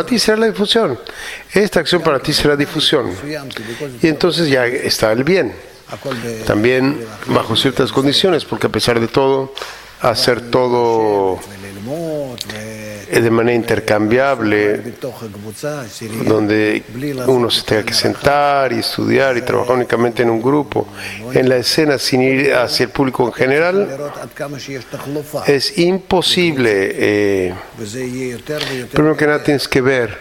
para ti será la difusión. Esta acción para ti será difusión. Y entonces ya está el bien. También bajo ciertas condiciones, porque a pesar de todo, hacer todo de manera intercambiable, donde uno se tenga que sentar y estudiar y trabajar únicamente en un grupo, en la escena sin ir hacia el público en general, es imposible. Primero que nada tienes que ver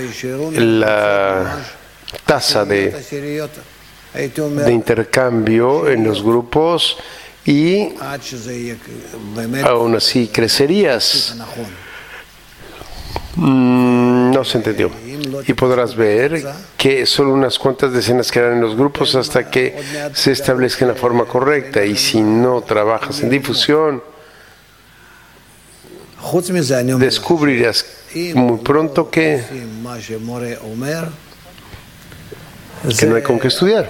la tasa de intercambio en los grupos y aún así crecerías. No se entendió. Y podrás ver que solo unas cuantas decenas quedarán en los grupos hasta que se establezca en la forma correcta. Y si no trabajas en difusión, descubrirás muy pronto que no hay con qué estudiar.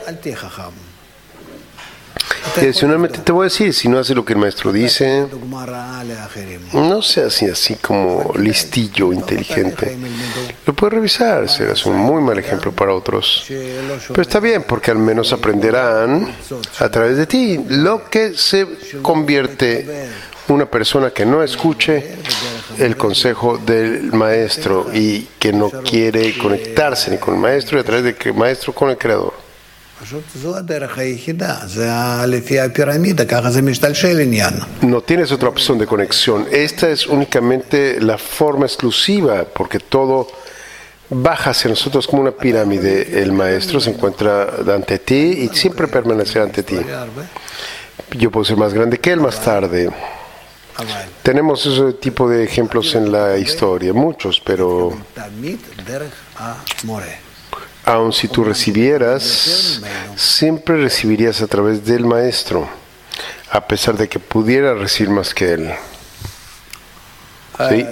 Adicionalmente te voy a decir, si no haces lo que el maestro dice, no seas así como listillo, inteligente. Lo puedes revisar, serás un muy mal ejemplo para otros. Pero está bien, porque al menos aprenderán a través de ti. Lo que se convierte una persona que no escuche el consejo del maestro y que no quiere conectarse ni con el maestro y a través del maestro con el creador. No tienes otra opción de conexión. Esta es únicamente la forma exclusiva, porque todo baja hacia nosotros como una pirámide. El maestro se encuentra ante ti y siempre permanecerá ante ti. Yo puedo ser más grande que él más tarde. Tenemos ese tipo de ejemplos en la historia, muchos, pero aun si tú recibieras, siempre recibirías a través del maestro, a pesar de que pudiera recibir más que él. ¿Sí?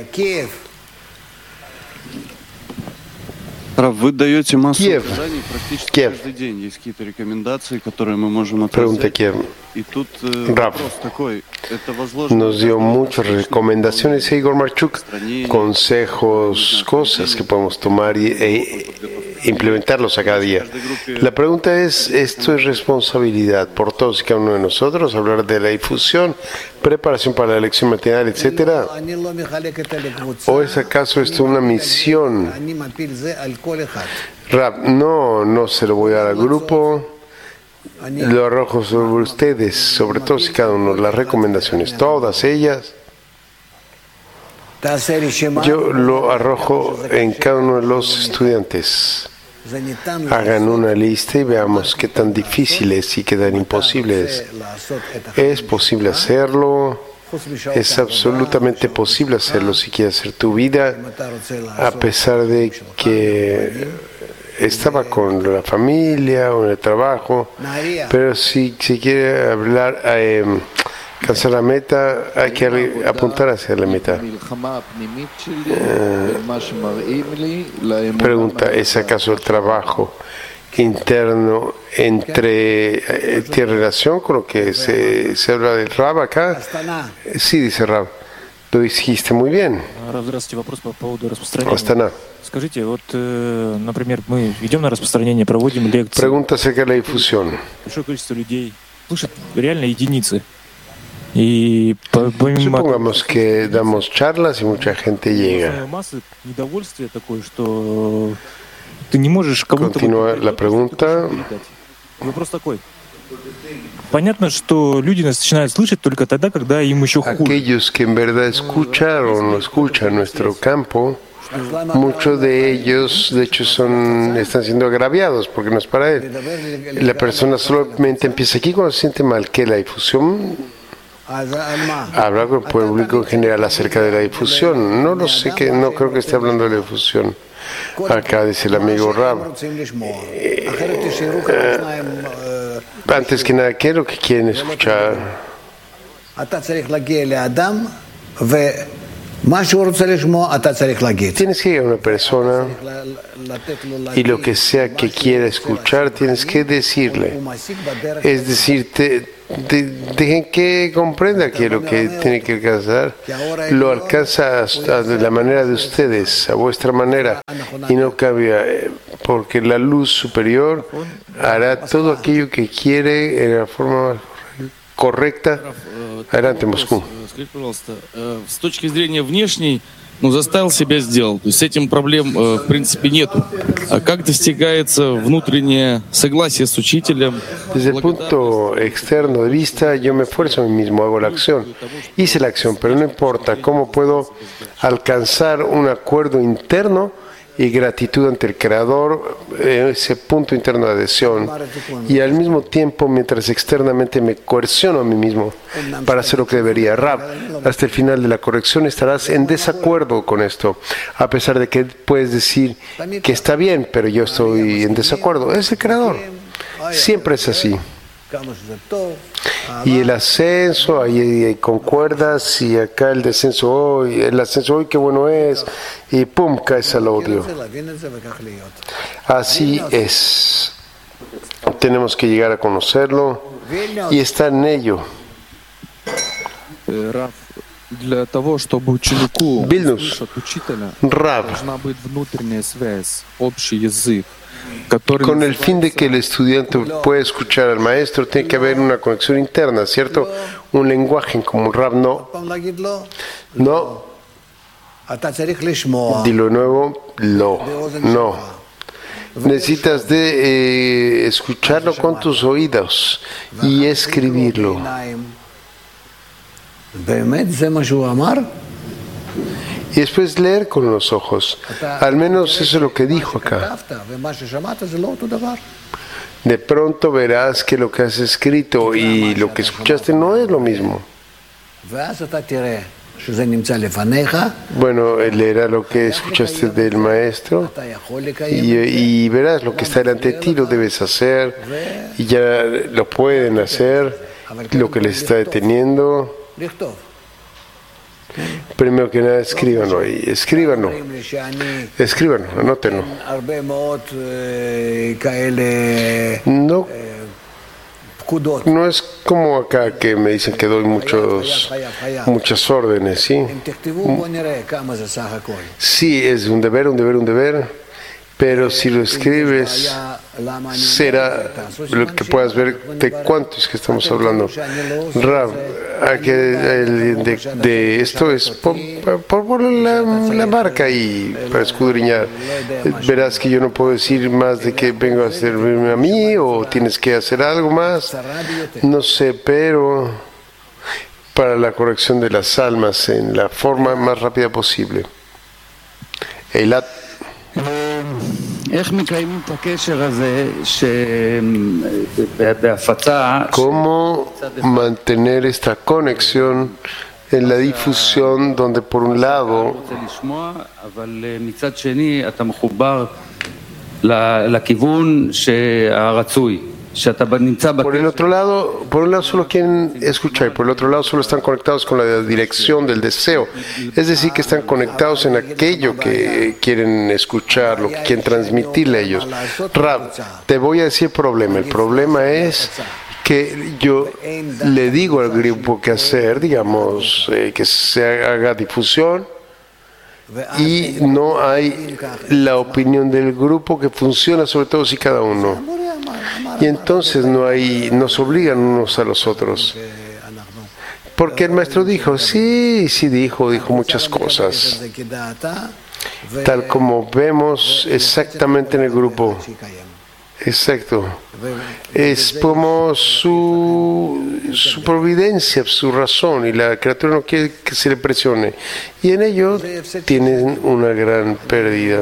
Вы даете массу Киев. указаний практически Киев. каждый день. Есть какие-то рекомендации, которые мы можем Pregunta отразить. Kiev. И тут Rab вопрос такой. Это возложено nos dio muchas recomendaciones, Igor Marchuk, consejos, cosas que podemos tomar e implementarlos a cada día. La pregunta es, ¿esto es responsabilidad por todos y cada uno de nosotros? Hablar de la difusión, preparación para la elección matinal, etcétera. ¿O es acaso esto una misión? Rab, no se lo voy a dar al grupo. Lo arrojo sobre ustedes, sobre todos y cada uno, las recomendaciones, todas ellas. Yo lo arrojo en cada uno de los estudiantes. Hagan una lista y veamos qué tan difíciles y qué tan imposibles. Es posible hacerlo. Es absolutamente posible hacerlo si quieres hacer tu vida, a pesar de que estaba con la familia o en el trabajo, pero si se quiere hablar, alcanzar la meta, hay que apuntar hacia la meta. Pregunta, ¿es acaso el trabajo interno tiene relación con lo que se habla del Rab acá? Sí, dice Rab. Lo dijiste muy bien. Astana. Скажите, вот, например, мы идем на распространение, проводим лекции. Pregunta acerca de la difusión. Большое количество людей слышат, реально единицы. Y supongamos que damos charlas y mucha gente llega. недовольствие такое, что ты не можешь кому-то. Continúa la pregunta. Вопрос такой. Понятно, что люди нас начинают слышать только тогда, когда им еще хуже. Aquellos que en verdad escucharon o escuchan nuestro campo, muchos de ellos, de hecho, están siendo agraviados porque no es para él. La persona solamente empieza aquí cuando se siente mal. ¿Qué? La difusión. Habla con el público en general acerca de la difusión. No lo sé, no creo que esté hablando de la difusión. Acá dice el amigo Rab. Antes que nada, ¿qué es lo que quieren escuchar? Tienes que ir a una persona y lo que sea que quiera escuchar, tienes que decirle. Es decir, dejen que comprenda que lo que tiene que alcanzar lo alcanza de la manera de ustedes, a vuestra manera, y no cambia, porque la luz superior hará todo aquello que quiere en la forma correcta. Adelante, Moscú. Скажите, пожалуйста, с точки зрения внешней, заставил себя сделал. То есть с этим проблем, в принципе, нету. А как достигается внутреннее согласие с учителем? Desde el punto externo de vista, yo me esfuerzo a mí mismo, hago la acción. Hice la acción, pero no importa cómo puedo alcanzar un acuerdo interno y gratitud ante el Creador, ese punto interno de adhesión, y al mismo tiempo, mientras externamente me coerciono a mí mismo para hacer lo que debería. Rab, hasta el final de la corrección estarás en desacuerdo con esto, a pesar de que puedes decir que está bien, pero yo estoy en desacuerdo. Es el Creador. Siempre es así. Y el ascenso, ahí concuerdas, y acá el descenso hoy, el ascenso hoy, qué bueno es, y pum, caes al odio. Así es. Tenemos que llegar a conocerlo y estar en ello. Для того, чтобы ученику Vilnus, от учителя Rab, должна быть внутренняя связь, общий язык. con el fin de que el estudiante pueda escuchar al maestro, tiene que haber una conexión interna, ¿cierto? Un lenguaje como Rab, no. No. Dilo de nuevo, no. Necesitas de escucharlo con tus oídos y escribirlo. Y después leer con los ojos. Al menos eso es lo que dijo acá. De pronto verás que lo que has escrito y lo que escuchaste no es lo mismo. Bueno, él leerá lo que escuchaste del maestro y verás lo que está delante de ti, lo debes hacer y ya lo pueden hacer, lo que les está deteniendo. Primero que nada, escríbanlo ahí, escríbanlo, anótenlo. No es como acá que me dicen que doy muchas órdenes, ¿sí? Sí, es un deber. Pero si lo escribes, será lo que puedas ver de cuánto es que estamos hablando. Rab, de esto es por la marca ahí para escudriñar. Verás que yo no puedo decir más de que vengo a servirme a mí o tienes que hacer algo más. No sé, pero para la corrección de las almas en la forma más rápida posible. Eilat. ¿Cómo mantener esta conexión en la difusión donde por un lado por un lado solo quieren escuchar y por el otro lado solo están conectados con la dirección del deseo, es decir, que están conectados en aquello que quieren escuchar, lo que quieren transmitirle a ellos. Rab, te voy a decir el problema es que yo le digo al grupo qué hacer, digamos, que se haga difusión, y no hay la opinión del grupo que funciona sobre todos y cada uno. Y entonces nos obligan unos a los otros. Porque el maestro dijo, sí dijo muchas cosas. Tal como vemos exactamente en el grupo. Exacto. Es como su providencia, su razón, y la criatura no quiere que se le presione. Y en ello tienen una gran pérdida.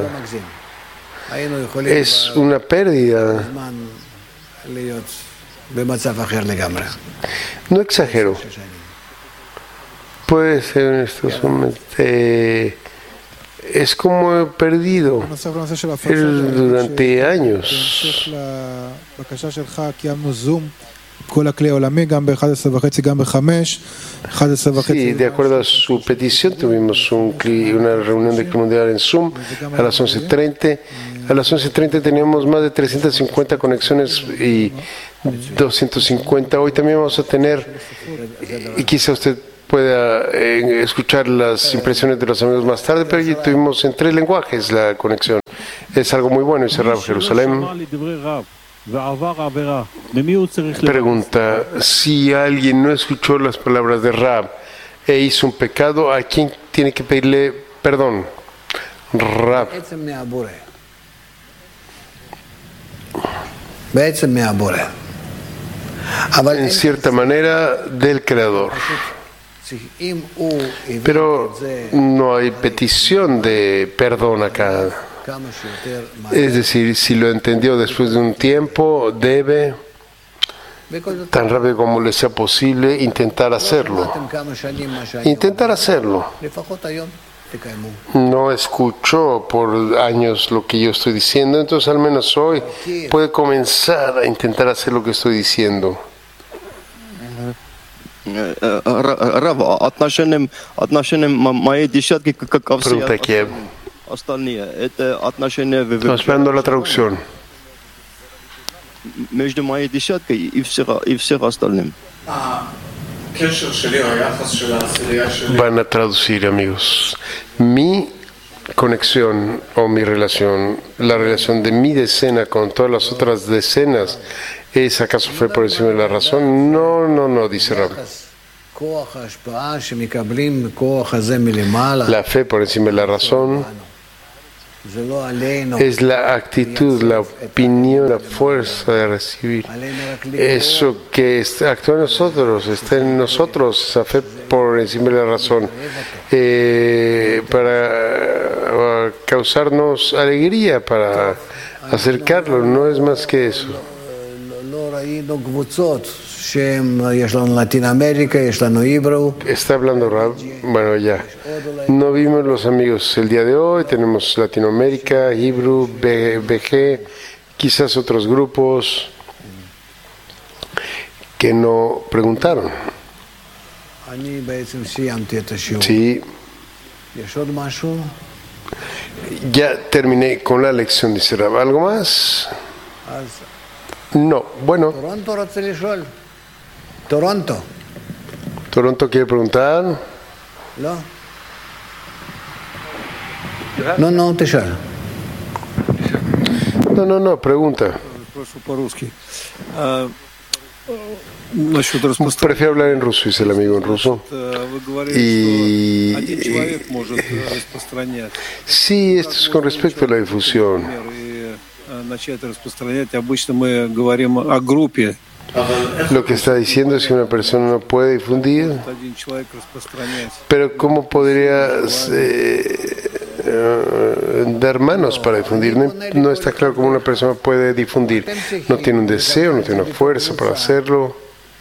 Es una pérdida. No exagero. Puede ser en estos momentos. Es como he perdido durante años. Sí, de acuerdo a su petición, tuvimos una reunión de mundial en Zoom a las 11:30. A las 11:30 teníamos más de 350 conexiones y 250. Hoy también vamos a tener, y quizá usted pueda escuchar las impresiones de los amigos más tarde, pero ya tuvimos en 3 lenguajes la conexión. Es algo muy bueno, dice Rab Jerusalén. Pregunta, si alguien no escuchó las palabras de Rab e hizo un pecado, ¿a quién tiene que pedirle perdón? Rab. En cierta manera del Creador. Pero no hay petición de perdón acá. Es decir, si lo entendió después de un tiempo, debe, tan rápido como le sea posible, intentar hacerlo. Intentar hacerlo. No escuchó por años lo que yo estoy diciendo, entonces al menos hoy puede comenzar a intentar hacer lo que estoy diciendo. Pregunta Kiev. Estamos esperando la traducción. Van a traducir, amigos. Mi conexión o mi relación, la relación de mi decena con todas las otras decenas, ¿es acaso fe por encima de la razón? No, dice Rab. La fe por encima de la razón es la actitud, la opinión, la fuerza de recibir. Eso que actúa en nosotros, está en nosotros, esa fe por encima de la razón, para causarnos alegría, para acercarlo, no es más que eso. Está hablando Rab. Bueno, ya. No vimos los amigos el día de hoy. Tenemos Latinoamérica, Hebrew, BG, quizás otros grupos que no preguntaron. Sí. Ya terminé con la lección, dice Rab. ¿Algo más? No. Bueno. Toronto quiere preguntar. No, pregunta. Prefiero hablar en ruso, dice el amigo en ruso. Sí, esto es con respecto a la difusión. Lo que está diciendo es que una persona no puede difundir, pero ¿cómo podría dar manos para difundir? No está claro cómo una persona puede difundir. No tiene un deseo, no tiene una fuerza para hacerlo.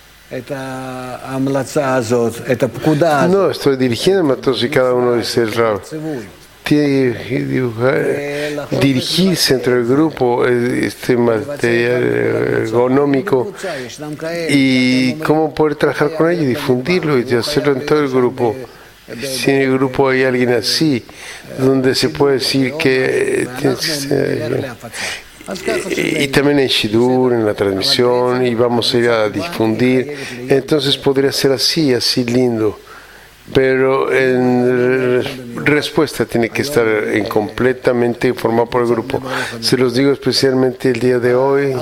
No, estoy dirigiéndome a todos y cada uno, dice el Rab. Tiene que dirigirse entre el grupo, este material ergonómico, y cómo poder trabajar con ello y difundirlo y hacerlo en todo el grupo. Si en el grupo hay alguien así, donde se puede decir que y también en Shidur, en la transmisión, y vamos a ir a difundir, entonces podría ser así lindo. Pero en respuesta tiene que estar completamente informado por el grupo. Se los digo especialmente el día de hoy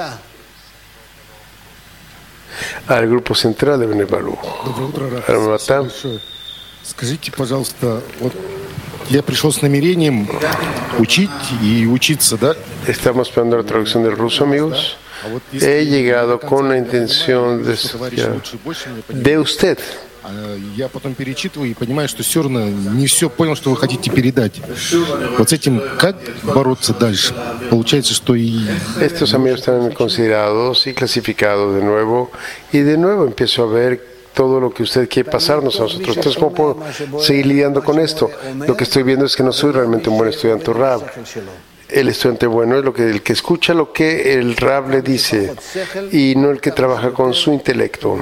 al grupo central de Bnei Baruch. Almatá. Скажите, пожалуйста, вот я пришел с намерением учить и учиться, да? Estamos esperando la traducción del ruso, amigos. He llegado con la intención de estudiar de usted. Я потом перечитываю и понимаю, что все равно не все понял, что вы хотите передать. Вот с этим как бороться дальше? Получается, что и... Estos amigos están considerados y clasificados de nuevo empiezo a ver todo lo que usted quiere pasarnos a nosotros. Entonces, ¿cómo puedo seguir lidiando con esto? Lo que estoy viendo es que no soy realmente un buen estudiante Rab. El estudiante bueno es el que escucha lo que el Rab le dice y no el que trabaja con su intelecto.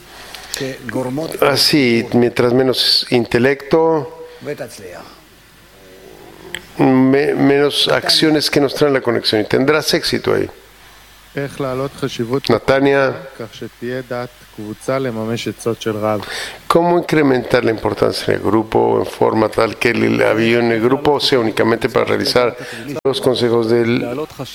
Así, mientras menos intelecto, menos acciones que nos traen la conexión y tendrás éxito ahí. Natania, ¿cómo incrementar la importancia en el grupo en forma tal que el avión en el grupo sea únicamente para realizar los consejos de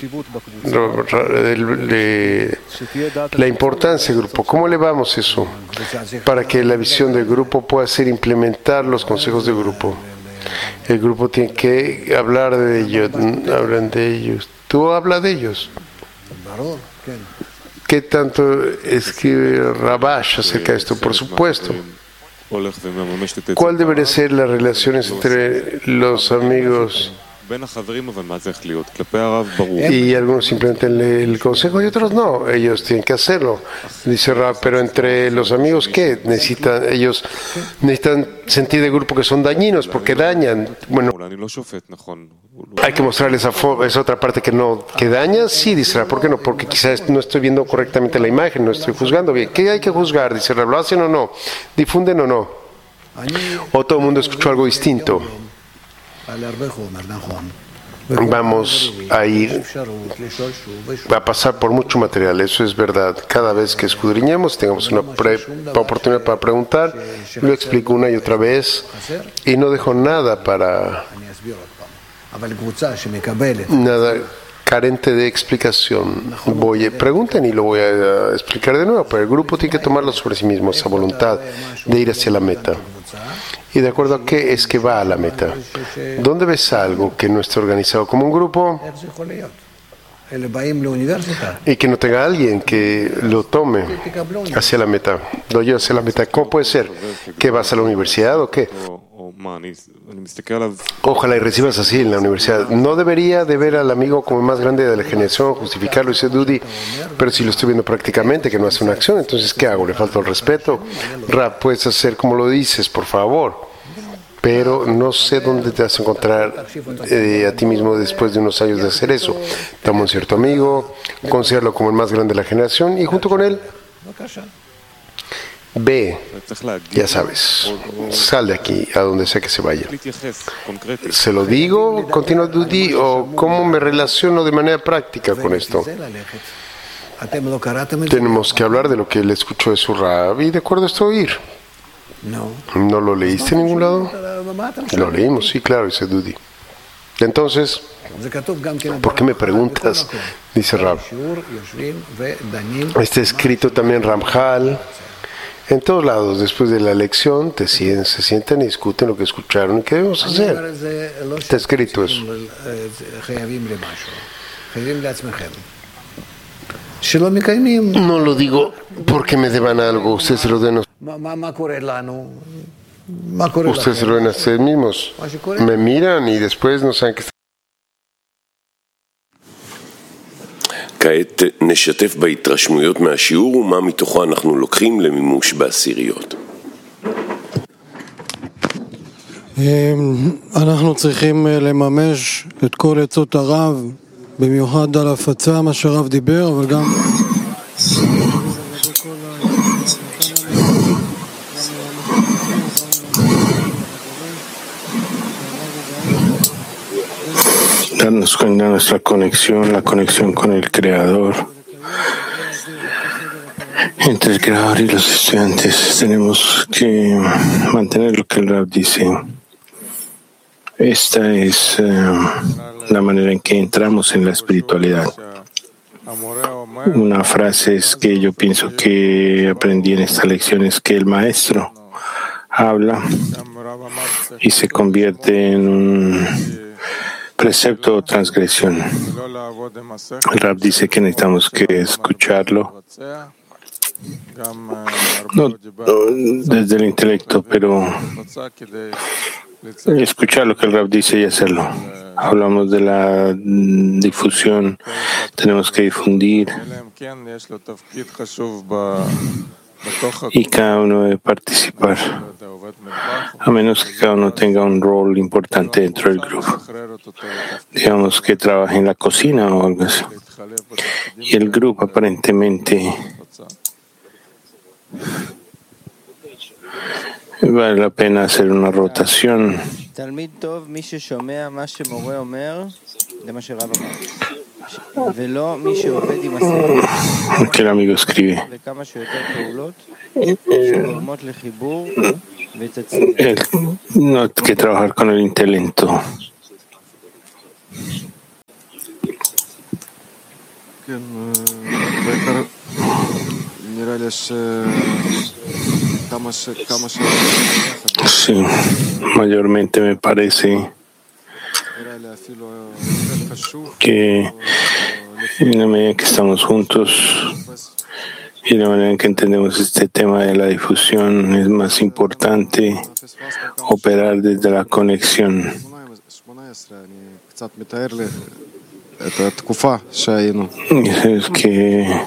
la importancia del grupo? ¿Cómo elevamos eso para que la visión del grupo pueda ser implementar los consejos del grupo? El grupo tiene que hablar de ellos, hablan de ellos. Tú hablas de ellos. ¿Qué tanto escribe Rabash acerca de esto? Por supuesto. ¿Cuál debería ser las relaciones entre los amigos? Y algunos simplemente el consejo y otros no. Ellos tienen que hacerlo. Dice Rab, pero entre los amigos, ¿qué? Ellos necesitan sentir de grupo que son dañinos porque dañan. Bueno, hay que mostrarles esa otra parte que daña. Sí, dice Rab, ¿por qué no? Porque quizás no estoy viendo correctamente la imagen, no estoy juzgando bien. ¿Qué hay que juzgar? Dice Rab, ¿lo hacen o no? ¿Difunden o no? ¿O todo el mundo escuchó algo distinto? Vamos a ir, va a pasar por mucho material, eso es verdad. Cada vez que escudriñemos, tengamos una oportunidad para preguntar, lo explico una y otra vez y no dejo nada nada carente de explicación. Pregunten y lo voy a explicar de nuevo, pero el grupo tiene que tomarlo sobre sí mismo, esa voluntad de ir hacia la meta. ¿Y de acuerdo a qué es que va a la meta? ¿Dónde ves algo que no esté organizado como un grupo y que no tenga alguien que lo tome hacia la meta, lo lleve hacia la meta? ¿Cómo puede ser? ¿Que vas a la universidad o qué? Ojalá y recibas así en la universidad. No debería de ver al amigo como el más grande de la generación, justificarlo, dice Dudi, pero si lo estoy viendo prácticamente, que no hace una acción, entonces ¿qué hago? ¿Le falta el respeto? Rab, puedes hacer como lo dices, por favor, pero no sé dónde te vas a encontrar a ti mismo después de unos años de hacer eso. Toma un cierto amigo, considéralo como el más grande de la generación y junto con él ve, ya sabes, sal de aquí, a donde sea que se vaya. ¿Se lo digo, continúa Dudi, o cómo me relaciono de manera práctica con esto? Tenemos que hablar de lo que él escuchó de su Rab y de acuerdo a esto ir. ¿No lo leíste en ningún lado? Lo leímos, sí, claro, dice Dudi. Entonces, ¿por qué me preguntas? Dice Rab. Está escrito también Ramjal. En todos lados, después de la lección, se sientan y discuten lo que escucharon y qué debemos hacer. Está escrito eso. No lo digo porque me deban algo, ustedes se lo den ustedes se lo den a ustedes mismos. Me miran y después no saben qué está. כעת נשתף בהתרשמויות מהשיעור ומה מתוכו אנחנו לוקחים למימוש בעשיריות. אנחנו צריכים לממש את כל עצות הרב, במיוחד על הפצה, מה שהרב דיבר, אבל גם darnos cuenta de nuestra conexión, la conexión con el Creador. Entre el Creador y los estudiantes tenemos que mantener lo que el Rab dice. Esta es la manera en que entramos en la espiritualidad. Una frase es que yo pienso que aprendí en esta lección es que el maestro habla y se convierte en un precepto o transgresión. El Rab dice que necesitamos que escucharlo, no desde el intelecto, pero escuchar lo que el Rab dice y hacerlo. Hablamos de la difusión, tenemos que difundir y cada uno debe participar, a menos que cada uno tenga un rol importante dentro del grupo. Digamos que trabaje en la cocina o algo así. Y el grupo aparentemente vale la pena hacer una rotación. Que el amigo escribe. No hay que trabajar con el intelecto. Sí, mayormente me parece que en la medida que estamos juntos y la manera en que entendemos este tema de la difusión es más importante operar desde la conexión. Es que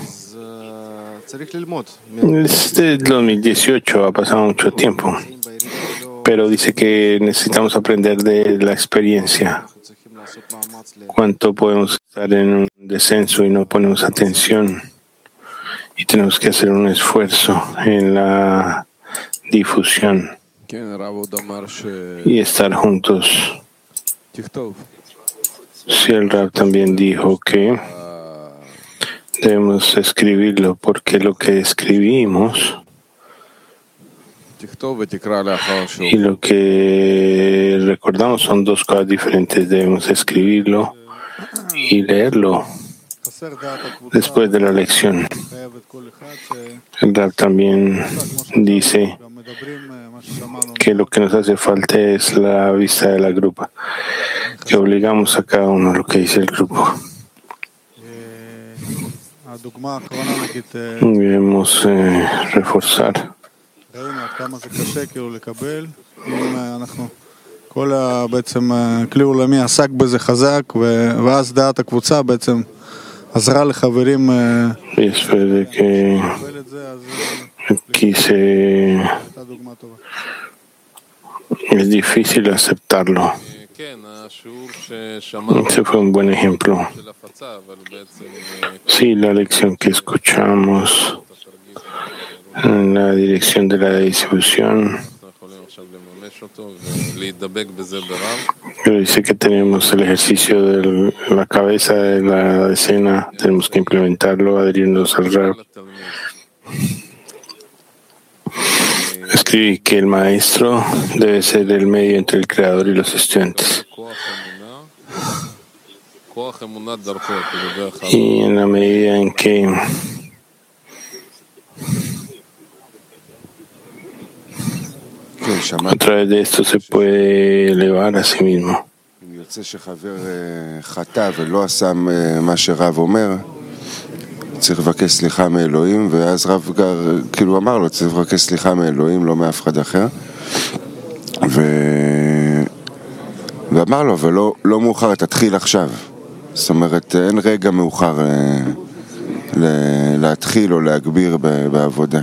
desde el 2018 ha pasado mucho tiempo, pero dice que necesitamos aprender de la experiencia. Cuánto podemos estar en un descenso y no ponemos atención, y tenemos que hacer un esfuerzo en la difusión y estar juntos. Sí, el Rab también dijo que debemos escribirlo, porque lo que escribimos y lo que recordamos son dos cosas diferentes. Debemos escribirlo y leerlo después de la lección. El Rab también dice que lo que nos hace falta es la vista de la grupa, que obligamos a cada uno a lo que dice el grupo. Debemos reforzar y después de que aquí es difícil aceptarlo. Ese fue un buen ejemplo. Sí, la lección que escuchamos en la dirección de la distribución, pero dice que tenemos el ejercicio de la cabeza de la decena, tenemos que implementarlo, adherirnos al Rab. Escribí que el maestro debe ser el medio entre el creador y los estudiantes. Y en la medida en que a través de esto se puede elevar a sí mismo. צריך לבקש סליחה מאלוהים, ואז רב כאילו אמר לו, צריך לבקש סליחה מאלוהים, לא מאף אחד אחר. ואמר לו, אבל לא מאוחר, תתחיל עכשיו. זאת אומרת, אין רגע מאוחר להתחיל או להגביר בעבודה.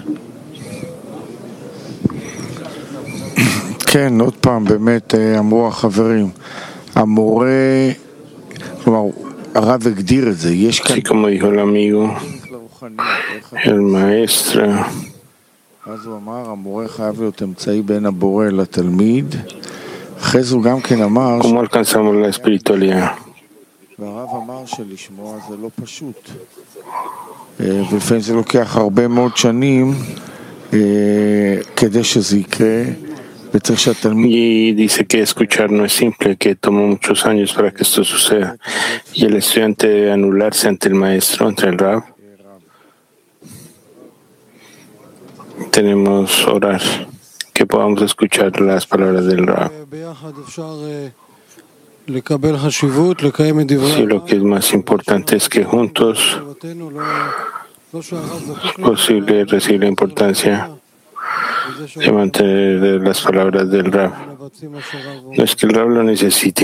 כן, עוד פעם, באמת אמרו החברים, המורה, כלומר, הרב הגדיר את זה, יש כאן... Sí, como dijo el amigo, el maestro, אז הוא אמר, המורה חייב להיות אמצעי בין הבורא לתלמיד. אחרי זה הוא גם כן אמר... ¿cómo alcanzamos la espiritualidad? והרב אמר שלשמוע זה לא פשוט. ולפעמים זה לוקח הרבה מאוד שנים כדי שזה יקרה. Y dice que escuchar no es simple, que tomó muchos años para que esto suceda. Y el estudiante debe anularse ante el maestro, ante el Rab. Tenemos orar, que podamos escuchar las palabras del Rab. Sí, lo que es más importante es que juntos es posible recibir la importancia de mantener las palabras del Rab. No es que el Rab lo necesite,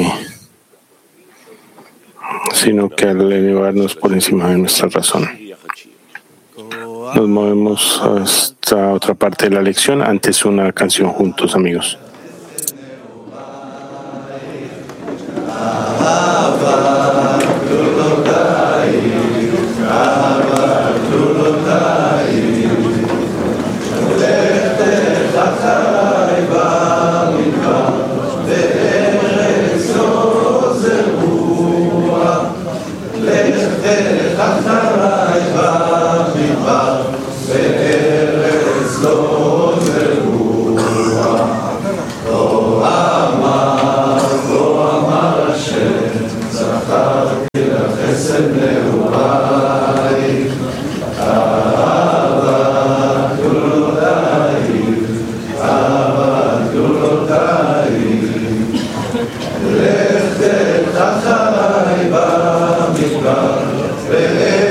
sino que al elevarnos por encima de nuestra razón. Nos movemos hasta otra parte de la lección, antes una canción juntos, amigos. בארץ עוז רוח לך תלך אחריי במדבר